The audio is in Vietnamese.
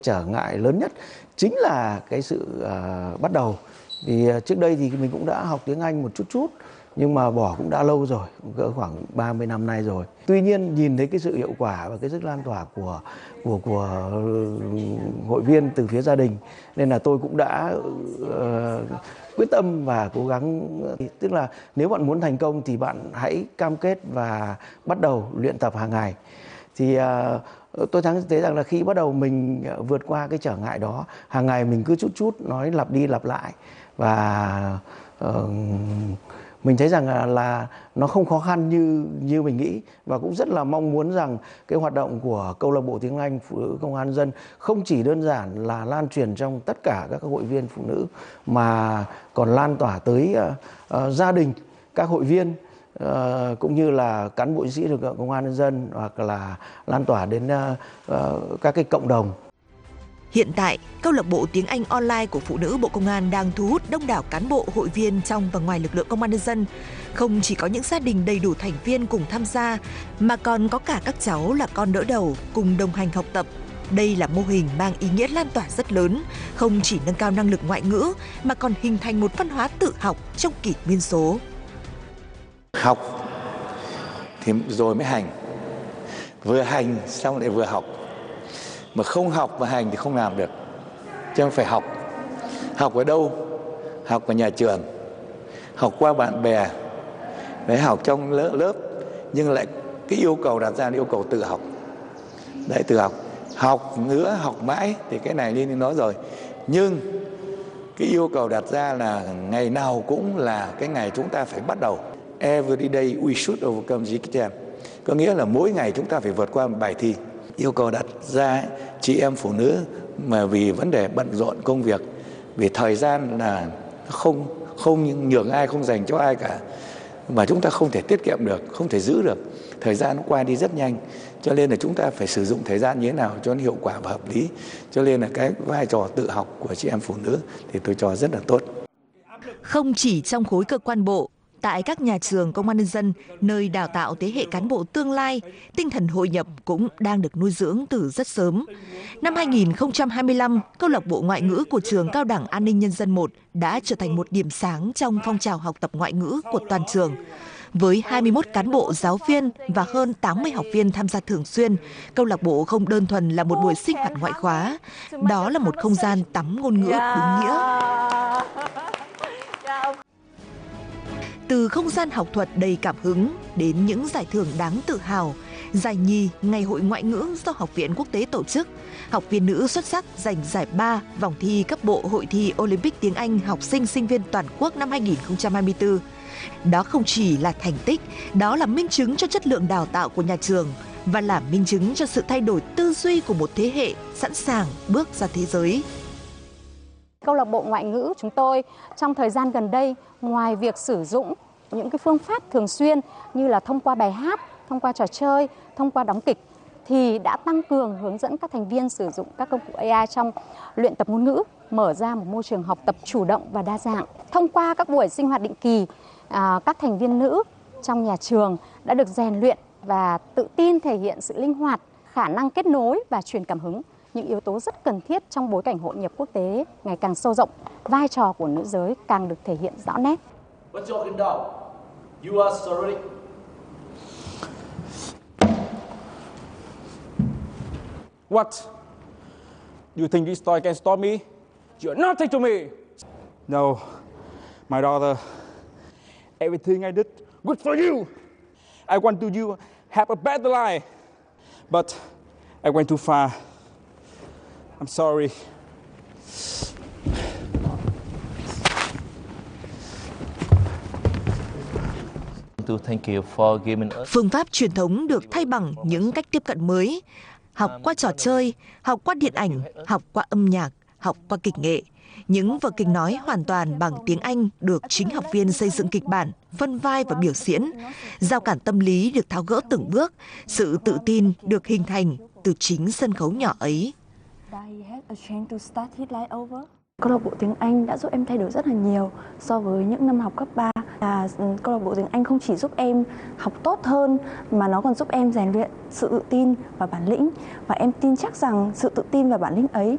Trở ngại lớn nhất chính là cái sự bắt đầu. Vì trước đây thì mình cũng đã học tiếng Anh một chút nhưng mà bỏ cũng đã lâu rồi, cỡ khoảng 30 năm nay rồi. Tuy nhiên nhìn thấy cái sự hiệu quả và cái sức lan tỏa của hội viên từ phía gia đình nên là tôi cũng đã quyết tâm và cố gắng. Tức là nếu bạn muốn thành công thì bạn hãy cam kết và bắt đầu luyện tập hàng ngày. Thì tôi thấy rằng là khi bắt đầu mình vượt qua cái trở ngại đó, hàng ngày mình cứ chút nói lặp đi lặp lại và mình thấy rằng là nó không khó khăn như mình nghĩ, và cũng rất là mong muốn rằng cái hoạt động của câu lạc bộ tiếng Anh Phụ nữ Công an Nhân dân không chỉ đơn giản là lan truyền trong tất cả các hội viên phụ nữ mà còn lan tỏa tới gia đình các hội viên, cũng như là cán bộ chiến sĩ lực lượng Công an Nhân dân, hoặc là lan tỏa đến các cái cộng đồng. Hiện tại, câu lạc bộ tiếng Anh online của phụ nữ Bộ Công an đang thu hút đông đảo cán bộ, hội viên trong và ngoài lực lượng Công an Nhân dân. Không chỉ có những gia đình đầy đủ thành viên cùng tham gia, mà còn có cả các cháu là con đỡ đầu cùng đồng hành học tập. Đây là mô hình mang ý nghĩa lan tỏa rất lớn, không chỉ nâng cao năng lực ngoại ngữ mà còn hình thành một văn hóa tự học trong kỷ nguyên số. Học thì rồi mới hành, vừa hành xong lại vừa học. Mà không học và hành thì không làm được. Chứ không phải học. Học ở đâu? Học ở nhà trường, học qua bạn bè, đấy, học trong lớp. Nhưng lại cái yêu cầu đặt ra là yêu cầu tự học. Đấy, tự học. Học nữa, học mãi thì cái này Linh nói rồi. Nhưng cái yêu cầu đặt ra là ngày nào cũng là cái ngày chúng ta phải bắt đầu. Every day we should overcome the exam. Có nghĩa là mỗi ngày chúng ta phải vượt qua một bài thi. Yêu cầu đặt ra chị em phụ nữ mà vì vấn đề bận rộn công việc, vì thời gian là không nhường ai, không dành cho ai cả, mà chúng ta không thể tiết kiệm được, không thể giữ được. Thời gian nó qua đi rất nhanh, cho nên là chúng ta phải sử dụng thời gian như thế nào cho nó hiệu quả và hợp lý. Cho nên là cái vai trò tự học của chị em phụ nữ thì tôi cho rất là tốt. Không chỉ trong khối cơ quan bộ, tại các nhà trường Công an Nhân dân, nơi đào tạo thế hệ cán bộ tương lai, tinh thần hội nhập cũng đang được nuôi dưỡng từ rất sớm. Năm 2025, câu lạc bộ ngoại ngữ của trường Cao đẳng An ninh Nhân dân 1 đã trở thành một điểm sáng trong phong trào học tập ngoại ngữ của toàn trường. Với 21 cán bộ, giáo viên và hơn 80 học viên tham gia thường xuyên, câu lạc bộ không đơn thuần là một buổi sinh hoạt ngoại khóa, đó là một không gian tắm ngôn ngữ đúng nghĩa. Từ không gian học thuật đầy cảm hứng đến những giải thưởng đáng tự hào, giải nhì Ngày hội ngoại ngữ do Học viện Quốc tế tổ chức, học viên nữ xuất sắc giành giải 3 vòng thi cấp bộ hội thi Olympic tiếng Anh học sinh sinh viên toàn quốc năm 2024. Đó không chỉ là thành tích, đó là minh chứng cho chất lượng đào tạo của nhà trường và là minh chứng cho sự thay đổi tư duy của một thế hệ sẵn sàng bước ra thế giới. Câu lạc bộ ngoại ngữ chúng tôi trong thời gian gần đây, ngoài việc sử dụng những cái phương pháp thường xuyên như là thông qua bài hát, thông qua trò chơi, thông qua đóng kịch, thì đã tăng cường hướng dẫn các thành viên sử dụng các công cụ AI trong luyện tập ngôn ngữ, mở ra một môi trường học tập chủ động và đa dạng. Thông qua các buổi sinh hoạt định kỳ, các thành viên nữ trong nhà trường đã được rèn luyện và tự tin thể hiện sự linh hoạt, khả năng kết nối và truyền cảm hứng. Những yếu tố rất cần thiết trong bối cảnh hội nhập quốc tế ngày càng sâu rộng, vai trò của nữ giới càng được thể hiện rõ nét. What? You think this toy can stop me? You're nothing to me. No, my daughter. Everything I did, good for you. I want to you have a better life, but I went too far. I'm sorry. Phương pháp truyền thống được thay bằng những cách tiếp cận mới. Học qua trò chơi, học qua điện ảnh, học qua âm nhạc, học qua kịch nghệ. Những vở kịch nói hoàn toàn bằng tiếng Anh được chính học viên xây dựng kịch bản, phân vai và biểu diễn. Rào cản tâm lý được tháo gỡ từng bước, sự tự tin được hình thành từ chính sân khấu nhỏ ấy. Câu lạc bộ tiếng Anh đã giúp em thay đổi rất là nhiều so với những năm học cấp 3. Câu lạc bộ tiếng Anh không chỉ giúp em học tốt hơn mà nó còn giúp em rèn luyện sự tự tin và bản lĩnh. Và em tin chắc rằng sự tự tin và bản lĩnh ấy